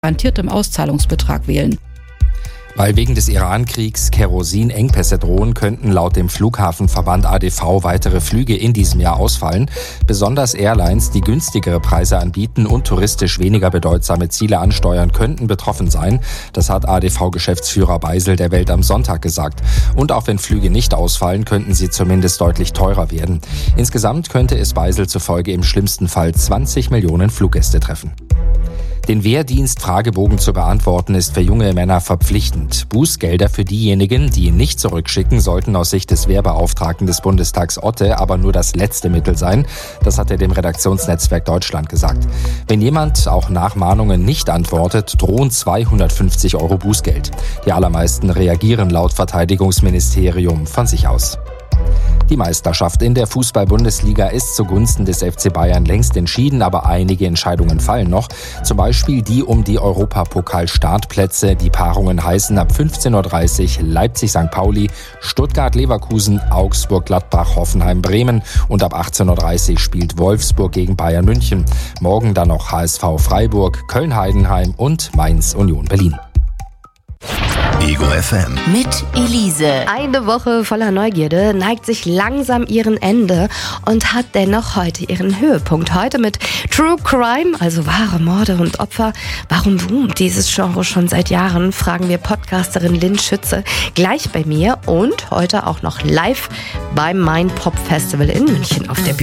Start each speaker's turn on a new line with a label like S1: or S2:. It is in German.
S1: garantiertem Auszahlungsbetrag wählen.
S2: Weil wegen des Iran-Kriegs Kerosinengpässe drohen, könnten laut dem Flughafenverband ADV weitere Flüge in diesem Jahr ausfallen. Besonders Airlines, die günstigere Preise anbieten und touristisch weniger bedeutsame Ziele ansteuern, könnten betroffen sein. Das hat ADV-Geschäftsführer Beisel der Welt am Sonntag gesagt. Und auch wenn Flüge nicht ausfallen, könnten sie zumindest deutlich teurer werden. Insgesamt könnte es Beisel zufolge im schlimmsten Fall 20 Millionen Fluggäste treffen. Den Wehrdienst-Fragebogen zu beantworten ist für junge Männer verpflichtend. Bußgelder für diejenigen, die ihn nicht zurückschicken, sollten aus Sicht des Wehrbeauftragten des Bundestags Otte aber nur das letzte Mittel sein. Das hat er dem Redaktionsnetzwerk Deutschland gesagt. Wenn jemand auch nach Mahnungen nicht antwortet, drohen 250 € Bußgeld. Die allermeisten reagieren laut Verteidigungsministerium von sich aus. Die Meisterschaft in der Fußball-Bundesliga ist zugunsten des FC Bayern längst entschieden, aber einige Entscheidungen fallen noch. Zum Beispiel die um die Europapokal-Startplätze. Die Paarungen heißen ab 15:30 Uhr Leipzig-St. Pauli, Stuttgart-Leverkusen, Augsburg-Gladbach, Hoffenheim-Bremen und ab 18:30 Uhr spielt Wolfsburg gegen Bayern München. Morgen dann noch HSV-Freiburg, Köln-Heidenheim und Mainz-Union Berlin.
S3: Ego FM.
S4: Mit Elise.
S5: Eine Woche voller Neugierde neigt sich langsam ihrem Ende und hat dennoch heute ihren Höhepunkt. Heute mit True Crime, also wahre Morde und Opfer. Warum boomt dieses Genre schon seit Jahren, fragen wir Podcasterin Lynn Schütze gleich bei mir und heute auch noch live beim Main Pop Festival in München auf der Bühne.